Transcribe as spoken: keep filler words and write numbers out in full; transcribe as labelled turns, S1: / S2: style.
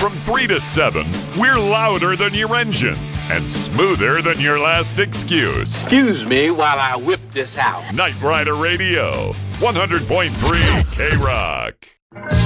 S1: From three to seven, we're louder than your engine and smoother than your last excuse.
S2: Excuse me while I whip this out.
S1: Night Rider Radio, one hundred point three K-Rock.